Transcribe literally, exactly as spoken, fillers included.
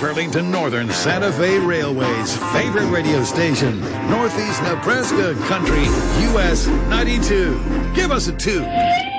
Burlington Northern Santa Fe Railway's favorite radio station, Northeast Nebraska Country, U S ninety-two. Give us a two.